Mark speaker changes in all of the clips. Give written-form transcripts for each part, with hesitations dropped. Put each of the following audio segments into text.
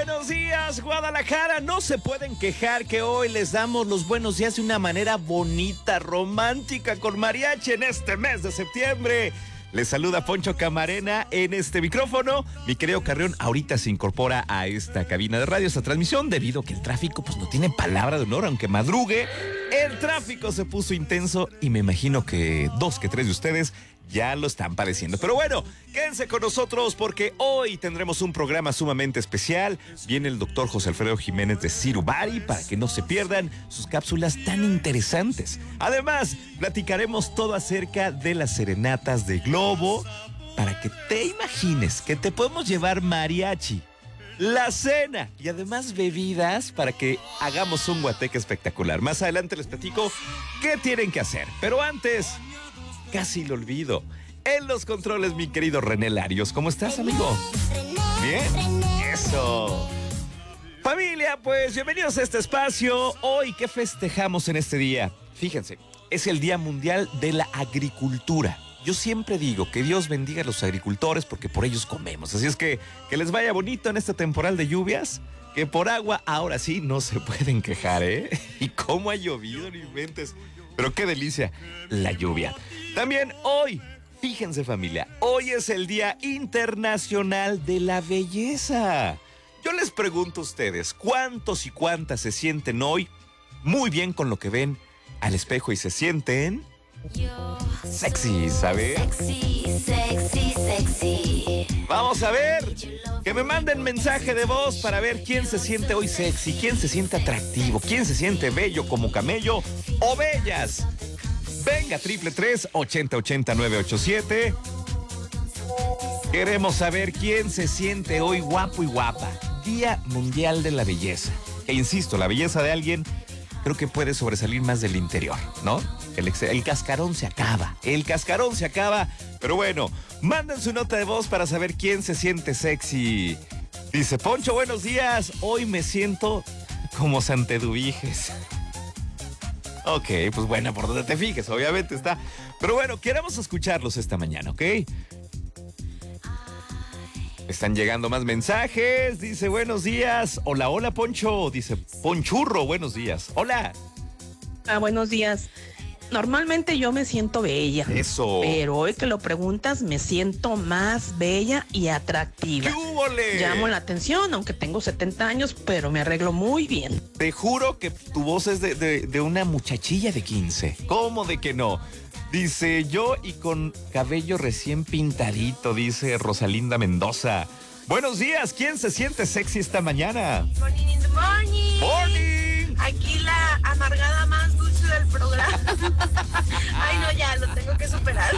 Speaker 1: Buenos días, Guadalajara. No se pueden quejar que hoy les damos los buenos días de una manera bonita, romántica, con mariachi en este mes de septiembre. Les saluda Poncho Camarena en este micrófono. Mi querido Carrión ahorita se incorpora a esta cabina de radio, esta transmisión, debido a que el tráfico pues no tiene palabra de honor, aunque madrugue. El tráfico se puso intenso y me imagino que 2 que 3 de ustedes ya lo están padeciendo. Pero bueno, quédense con nosotros porque hoy tendremos un programa sumamente especial. Viene el doctor José Alfredo Jiménez de Sirubari para que no se pierdan sus cápsulas tan interesantes. Además, platicaremos todo acerca de las serenatas de globo para que te imagines que te podemos llevar mariachi, la cena y además bebidas para que hagamos un guateque espectacular. Más adelante les platico qué tienen que hacer. Pero antes, casi lo olvido. En los controles, mi querido René Larios. ¿Cómo estás, amigo? ¿Bien? Eso. Familia, pues bienvenidos a este espacio. Hoy, ¿qué festejamos en este día? Fíjense, es el Día Mundial de la Agricultura. Yo siempre digo que Dios bendiga a los agricultores porque por ellos comemos. Así es que les vaya bonito en este temporal de lluvias. Que por agua, ahora sí, no se pueden quejar, ¿eh? Y cómo ha llovido, no inventes. Pero qué delicia la lluvia. También hoy, fíjense familia, hoy es el Día Internacional de la Belleza. Yo les pregunto a ustedes, ¿cuántos y cuántas se sienten hoy muy bien con lo que ven al espejo y se sienten sexy, ¿sabes? Sexy. Vamos a ver, que me manden mensaje de voz para ver quién se siente hoy sexy, quién se siente atractivo, quién se siente bello como camello o bellas. Venga, 333-8080-987. Queremos saber quién se siente hoy guapo y guapa. Día Mundial de la Belleza. E insisto, la belleza de alguien creo que puede sobresalir más del interior, ¿no? El cascarón se acaba. Pero bueno, manden su nota de voz para saber quién se siente sexy. Dice Poncho, buenos días. Hoy me siento como Santeduviges. Ok, pues bueno, por donde te fijes, obviamente está. Pero bueno, queremos escucharlos esta mañana, ¿ok? Están llegando más mensajes. Dice, buenos días. Hola, hola, Poncho. Dice, Ponchurro, buenos días. Hola.
Speaker 2: Buenos días. Normalmente yo me siento bella.
Speaker 1: Eso.
Speaker 2: Pero hoy que lo preguntas, me siento más bella y atractiva.
Speaker 1: ¡Qué húbole!
Speaker 2: Llamo la atención, aunque tengo 70 años, pero me arreglo muy bien.
Speaker 1: Te juro que tu voz es de una muchachilla de 15. ¿Cómo de que no? Dice, yo y con cabello recién pintadito, dice Rosalinda Mendoza. Buenos días, ¿quién se siente sexy esta mañana?
Speaker 3: Morning in the morning.
Speaker 1: Morning.
Speaker 3: Aquí la amargada más dulce del programa. Ay, no, ya, lo tengo que superar.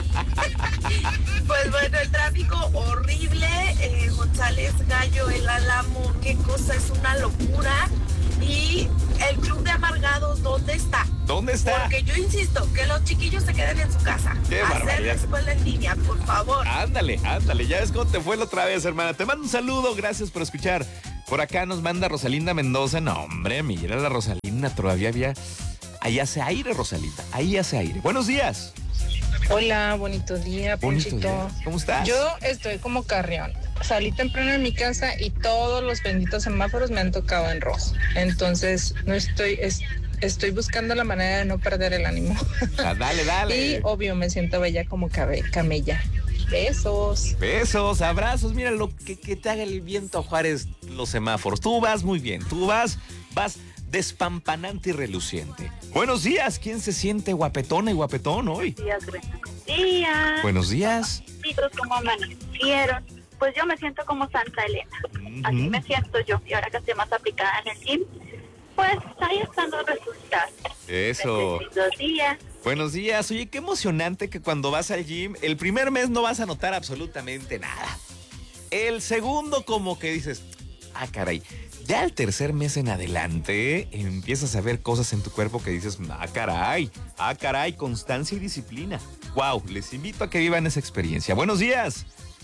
Speaker 3: Pues bueno, el tráfico horrible. González Gallo, el Álamo, qué cosa, es una locura. Y el club de amargados, ¿dónde está?
Speaker 1: ¿Dónde está?
Speaker 3: Porque yo insisto, que los chiquillos se queden en su casa.
Speaker 1: ¡Qué barbaridad!
Speaker 3: Hacer la escuela en línea, por favor.
Speaker 1: Ándale, ya ves cómo te fue la otra vez, hermana. Te mando un saludo, gracias por escuchar. Por acá nos manda Rosalinda Mendoza. No, hombre, mira la Rosalinda, todavía había... Ahí hace aire, Rosalinda, ahí hace aire. Buenos días.
Speaker 4: Hola, bonito día, Ponchito.
Speaker 1: Bonito día. ¿Cómo estás?
Speaker 4: Yo estoy como Carrión. Salí temprano en mi casa y todos los benditos semáforos me han tocado en rojo. Entonces, no estoy buscando la manera de no perder el ánimo.
Speaker 1: Dale.
Speaker 4: Y obvio, me siento bella como camella. Besos.
Speaker 1: Besos, abrazos. Mira lo que te haga el viento, Juárez, los semáforos. Tú vas muy bien, vas despampanante y reluciente. Buenos días, ¿quién se siente guapetona y guapetón hoy?
Speaker 5: Buenos días.
Speaker 1: Buenos días.
Speaker 5: Chicos, ¿cómo amanecieron? Pues yo me siento como Santa Elena. Así me siento yo. Y ahora que estoy más aplicada en el gym, pues ahí están los resultados.
Speaker 1: Eso.
Speaker 5: Buenos días.
Speaker 1: Buenos días. Oye, qué emocionante que cuando vas al gym, el primer mes no vas a notar absolutamente nada. El segundo como que dices, caray. Ya el tercer mes en adelante empiezas a ver cosas en tu cuerpo que dices, caray, constancia y disciplina. Wow, les invito a que vivan esa experiencia. Buenos días.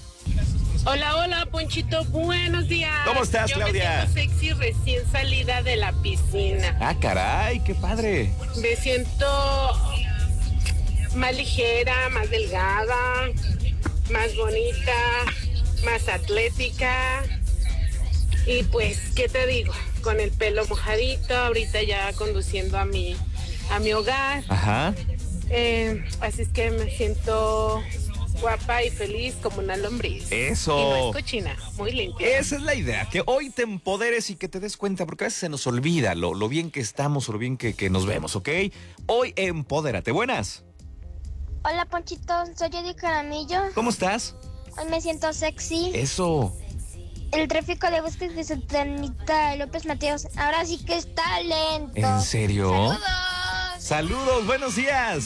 Speaker 6: Hola, Ponchito, buenos días.
Speaker 1: ¿Cómo estás, Claudia?
Speaker 6: Yo me siento sexy recién salida de la piscina.
Speaker 1: Caray, qué padre.
Speaker 6: Me siento más ligera, más delgada, más bonita, más atlética. Y pues, ¿qué te digo? Con el pelo mojadito, ahorita ya conduciendo a mi hogar.
Speaker 1: Ajá.
Speaker 6: Así es que me siento guapa y feliz como una lombriz.
Speaker 1: Eso.
Speaker 6: Y no es cochina, muy limpia.
Speaker 1: Esa es la idea, que hoy te empoderes y que te des cuenta, porque a veces se nos olvida lo bien que estamos o lo bien que nos vemos, ¿ok? Hoy empodérate. Buenas.
Speaker 7: Hola, Ponchito, soy Eddie Caramillo.
Speaker 1: ¿Cómo estás?
Speaker 7: Hoy me siento sexy.
Speaker 1: Eso.
Speaker 7: El tráfico de búsqueda de Santanita López Mateos. Ahora sí que está lento.
Speaker 1: ¿En serio?
Speaker 7: ¡Saludos!
Speaker 1: Saludos, buenos días.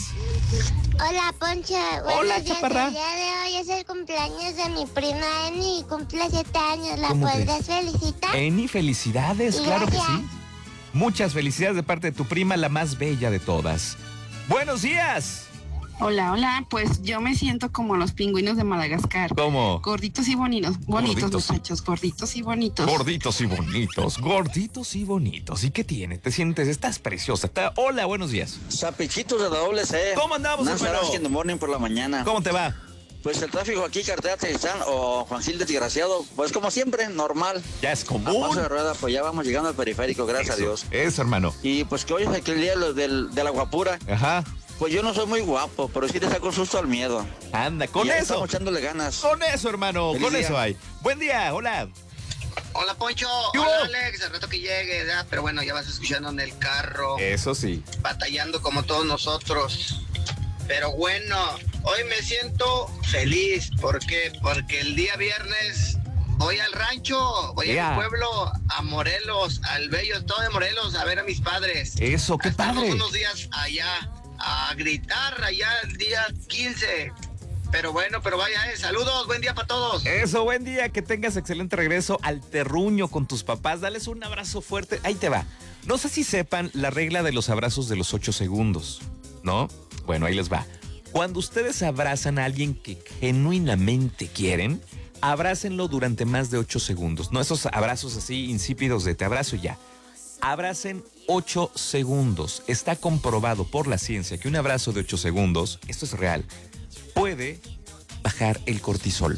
Speaker 7: Hola, Poncha.
Speaker 1: Hola,
Speaker 7: Buenos días.
Speaker 1: chaparra.
Speaker 7: El día de hoy es el cumpleaños de mi prima Eni y cumple 7 años. ¿La
Speaker 1: ¿Cómo
Speaker 7: podrás felicitar?
Speaker 1: Eni, felicidades,
Speaker 7: Y
Speaker 1: claro que
Speaker 7: gracias.
Speaker 1: sí. Muchas felicidades de parte de tu prima, la más bella de todas. Buenos días.
Speaker 8: Hola, pues yo me siento como los pingüinos de Madagascar.
Speaker 1: ¿Cómo?
Speaker 8: Gorditos y bonitos,
Speaker 1: Gorditos.
Speaker 8: muchachos, gorditos y bonitos.
Speaker 1: Gorditos y bonitos, gorditos y bonitos. ¿Y qué tiene? ¿Te sientes? Estás preciosa. Hola, buenos días.
Speaker 9: Zapichitos de la doble C.
Speaker 1: ¿Cómo andamos,
Speaker 9: Nancy
Speaker 1: hermano?
Speaker 9: Araski in the morning por la mañana.
Speaker 1: ¿Cómo te va?
Speaker 9: Pues el tráfico aquí, carretera Tizán o Juan Gil Desgraciado, pues como siempre, normal.
Speaker 1: Ya es
Speaker 9: A
Speaker 1: común.
Speaker 9: paso de rueda, pues ya vamos llegando al periférico, gracias a Dios.
Speaker 1: Eso, hermano.
Speaker 9: Y pues que hoy es aquel día de la guapura.
Speaker 1: Ajá.
Speaker 9: Pues yo no soy muy guapo, pero sí te saco susto al miedo.
Speaker 1: Anda, con
Speaker 9: Y ahí
Speaker 1: eso.
Speaker 9: estamos echándole ganas.
Speaker 1: Con eso, hermano.
Speaker 9: Feliz
Speaker 1: Con
Speaker 9: día.
Speaker 1: eso hay. Buen día, hola.
Speaker 10: Hola Poncho,
Speaker 1: ¿Qué hubo?
Speaker 10: hola Alex, al rato que llegue, ¿verdad? Pero bueno, ya vas escuchando en el carro,
Speaker 1: Eso sí.
Speaker 10: batallando como todos nosotros. Pero bueno, hoy me siento feliz, ¿por qué? Porque el día viernes voy al rancho, voy
Speaker 1: Yeah.
Speaker 10: al pueblo, a Morelos, al bello estado de Morelos, a ver a mis padres.
Speaker 1: Eso, qué
Speaker 10: Estamos
Speaker 1: padre.
Speaker 10: unos días allá, a gritar allá el día 15. Pero bueno, pero vaya, saludos, buen día para todos.
Speaker 1: Eso, buen día, que tengas excelente regreso al terruño con tus papás. Dales un abrazo fuerte. Ahí te va. No sé si sepan la regla de los abrazos de los 8 segundos, ¿no? Bueno, ahí les va. Cuando ustedes abrazan a alguien que genuinamente quieren, abrácenlo durante más de 8 segundos. No esos abrazos así insípidos de te abrazo y ya. Abracen 8 segundos. Está comprobado por la ciencia que un abrazo de 8 segundos, esto es real, puede bajar el cortisol,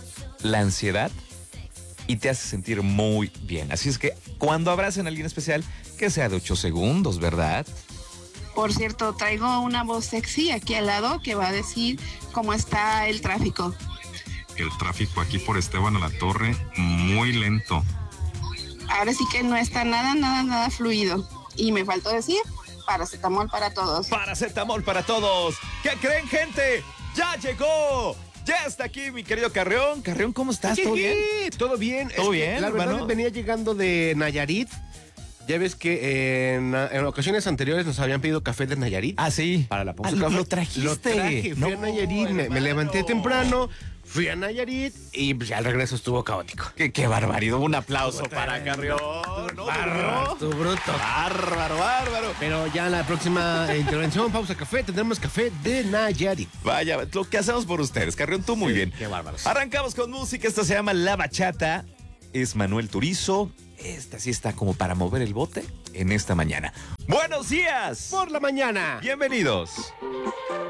Speaker 1: la ansiedad y te hace sentir muy bien. Así es que cuando abracen a alguien especial, que sea de 8 segundos, ¿verdad?
Speaker 8: Por cierto, traigo una voz sexy aquí al lado que va a decir cómo está el tráfico.
Speaker 11: El tráfico aquí por Esteban a la Torre, muy lento.
Speaker 8: Ahora sí que no está nada fluido. Y me faltó decir, paracetamol para todos.
Speaker 1: Paracetamol para todos. ¿Qué creen, gente? ¡Ya llegó! Ya está aquí mi querido Carreón. Carreón, ¿cómo estás? ¿Todo bien?
Speaker 12: Todo bien.
Speaker 1: ¿Todo
Speaker 12: Es que,
Speaker 1: bien,
Speaker 12: la verdad,
Speaker 1: hermano?
Speaker 12: venía llegando de Nayarit. Ya ves que en ocasiones anteriores nos habían pedido café de Nayarit.
Speaker 1: Ah, sí.
Speaker 12: Para la pausa.
Speaker 1: Lo trajiste.
Speaker 12: Lo traje. Fui a
Speaker 1: No,
Speaker 12: Nayarit, me
Speaker 1: hermano.
Speaker 12: levanté temprano, fui a Nayarit y pues, ya el regreso estuvo caótico.
Speaker 1: Qué barbaridad. Un aplauso para Carreón. ¿No?
Speaker 12: Bárbaro, estuvo bruto.
Speaker 1: Bárbaro.
Speaker 12: Pero ya en la próxima intervención, pausa café, tendremos café de Nayarit.
Speaker 1: Vaya, lo que hacemos por ustedes. Carreón, tú muy bien.
Speaker 12: Qué bárbaros.
Speaker 1: Arrancamos con música. Esto se llama La Bachata. Es Manuel Turizo. Esta sí está como para mover el bote en esta mañana. ¡Buenos días!
Speaker 12: Por la mañana.
Speaker 1: Bienvenidos.